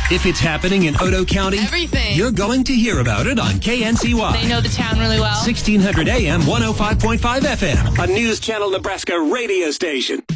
If it's happening in Otoe County, Everything. you're going to hear about it on KNCY. They know the town really well. 1600 AM, 105.5 FM, a News Channel Nebraska radio station.